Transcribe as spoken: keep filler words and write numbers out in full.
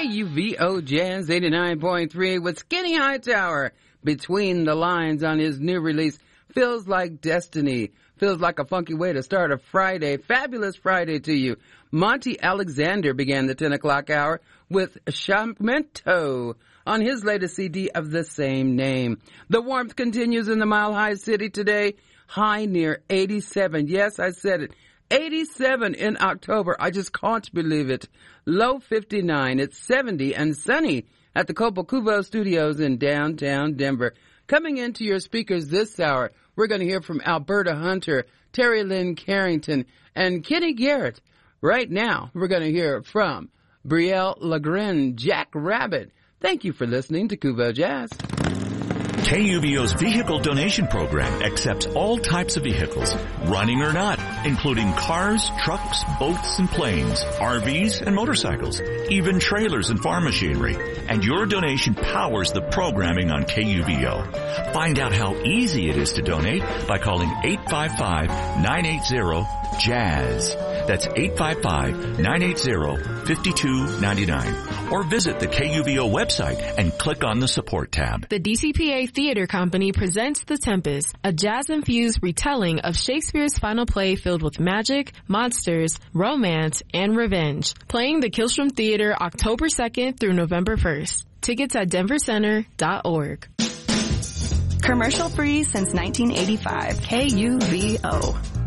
K U V O Jazz eighty-nine point three with Skinny Hightower. Between the lines on his new release, Feels Like Destiny. Feels like a funky way to start a Friday. Fabulous Friday to you. Monty Alexander began the ten o'clock hour with Shamento on his latest C D of the same name. The warmth continues in the Mile High City today. High near eighty-seven. Yes, I said it. eighty-seven in October. I just can't believe it. Low fifty-nine. It's seventy and sunny at the Copacuvo Studios in downtown Denver. Coming into your speakers this hour, we're going to hear from Alberta Hunter, Terry Lynn Carrington, and Kenny Garrett. Right now, we're going to hear from Brielle Lagrin, Jack Rabbit. Thank you for listening to Cuvo Jazz. K U V O's vehicle donation program accepts all types of vehicles, running or not, including cars, trucks, boats, and planes, R Vs, and motorcycles, even trailers and farm machinery. And your donation powers the programming on K U V O. Find out how easy it is to donate by calling eight five five, nine eight zero, jazz. That's eight five five, nine eight zero, five two nine nine. Or visit the K U V O website and click on the support tab. The D C P A Theater Company presents The Tempest, a jazz-infused retelling of Shakespeare's final play filled with magic, monsters, romance, and revenge. Playing the Killstrom Theater October second through November first. Tickets at denver center dot org. Commercial free since nineteen eighty-five. K U V O.